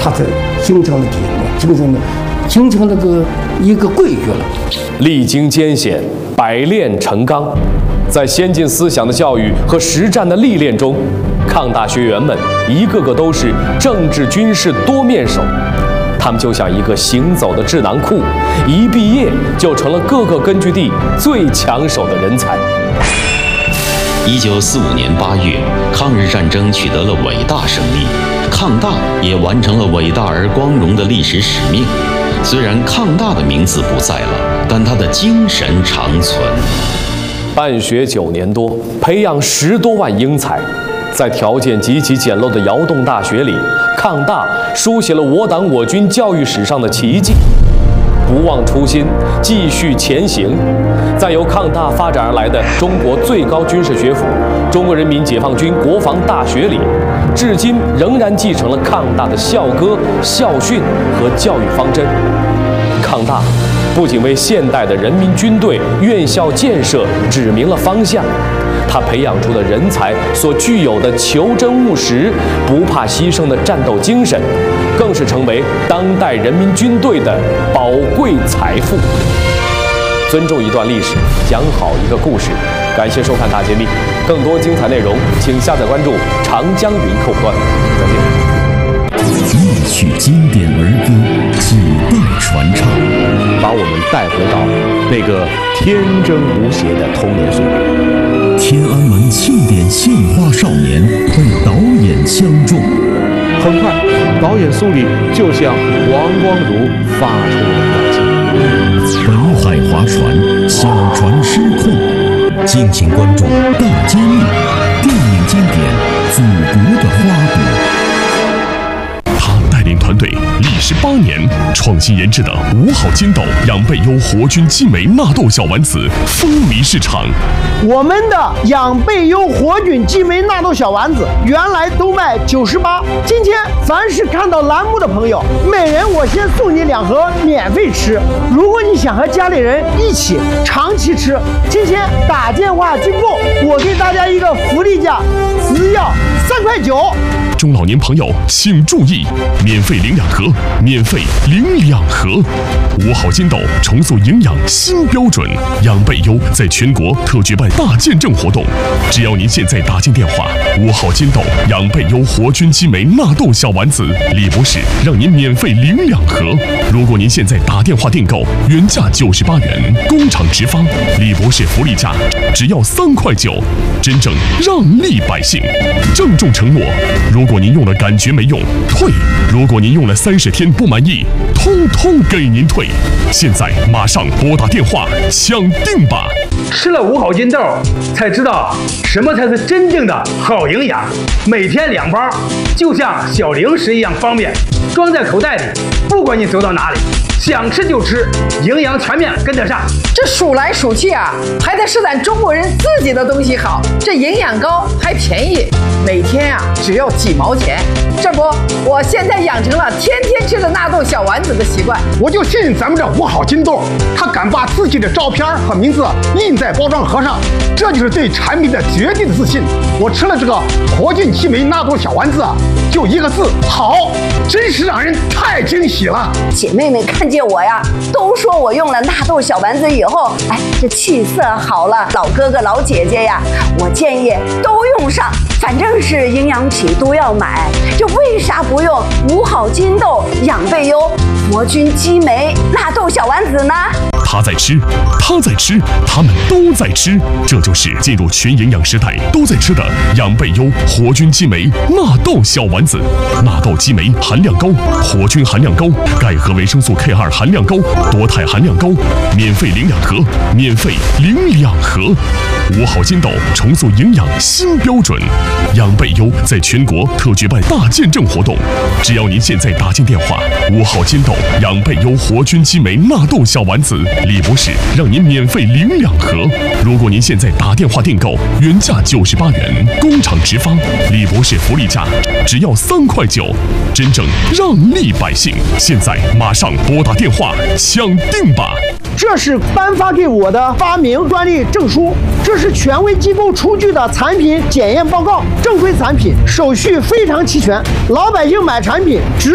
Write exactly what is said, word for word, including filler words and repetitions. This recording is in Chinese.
它是形成了底嘛，形成了形成了个一个规矩了。 历经艰险，百炼成钢，在先进思想的教育和实战的历练中，抗大学员们一个个都是政治军事多面手。他们就像一个行走的智囊库，一毕业就成了各个根据地最抢手的人才。 一九四五年八月，抗日战争取得了伟大胜利，抗大也完成了伟大而光荣的历史使命。虽然抗大的名字不在了，但他的精神长存。 办学九年多，培养十多万英才，在条件极其简陋的窑洞大学里，抗大书写了我党我军教育史上的奇迹。不忘初心，继续前行。在由抗大发展而来的中国最高军事学府——中国人民解放军国防大学里，至今仍然继承了抗大的校歌、校训和教育方针。抗大不仅为现代的人民军队院校建设指明了方向，他培养出的人才所具有的求真务实、不怕牺牲的战斗精神，更是成为当代人民军队的宝贵财富。尊重一段历史，讲好一个故事。感谢收看大揭秘，更多精彩内容，请下载关注长江云客户端。再见。 一曲经典儿歌，几代传唱， 把我们带回到那个天真无邪的童年岁月。 天安门庆典献花少年被导演相中， 很快，导演苏里就向王光如发出了邀请。 北海划船，小船失控，敬请关注大揭秘，电影经典，祖国的花朵。 领团队历时八年，创新研制的五好金豆养贝优活菌激酶纳豆小丸子风靡市场。 我们的养贝优活菌激酶纳豆小丸子原来都卖九十八，今天凡是看到栏目的朋友，每人我先送你两盒免费吃。如果你想和家里人一起长期吃，今天打电话订购，我给大家一个福利价，只要三块九。 中老年朋友请注意，免费领两盒，免费领两盒。五好金豆重塑营养新标准，养贝优在全国特举办大见证活动。只要您现在打进电话，五好金豆养贝优活菌激酶纳豆小丸子，李博士让您免费领两盒。如果您现在打电话订购，原价九十八元，工厂直发，李博士福利价只要三块九，真正让利百姓。郑重承诺，如如果您用了感觉没用，退；如果您用了三十天不满意，通通给您退。现在马上拨打电话抢定吧！ 吃了五好金豆，才知道什么才是真正的好营养。每天两包，就像小零食一样方便，装在口袋里，不管你走到哪里，想吃就吃，营养全面跟得上。 这数来数去啊，还得是咱中国人自己的东西好，这营养高还便宜，每天啊只要几毛钱。这不，我现在养成了天天吃的纳豆小丸子的习惯。 我就信咱们这五好金豆，他敢把自己的照片和名字印在包装盒上，这就是对产品的绝对的自信。我吃了这个活菌激酶纳豆小丸子，就一个字好，真是让人太惊喜了。 姐妹们看见我呀，都说我用了纳豆小丸子以后，哎，这气色好了。老哥哥老姐姐呀，我建议都用上，反正是营养品都要买，这为啥不用五好金豆养贝优活菌激酶纳豆小丸子呢？ 他在吃，他在吃，他们都在吃，这就是进入全营养时代都在吃的养贝优活菌激酶纳豆小丸子。纳豆激酶含量高，活菌含量高，钙和维生素 K 二 含量高，多肽含量高，免费领两盒，免费领两盒。五好金豆重塑营养新标准，养贝优在全国特举办大见证活动。只要您现在打进电话，五好金豆养贝优活菌激酶纳豆小丸子，李博士让您免费领两盒。如果您现在打电话订购，原价九十八元，工厂直发，李博士福利价只要三块九，真正让利百姓。现在马上拨打电话抢定吧！ 这是颁发给我的发明专利证书，这是权威机构出具的产品检验报告，正规产品，手续非常齐全，老百姓买产品只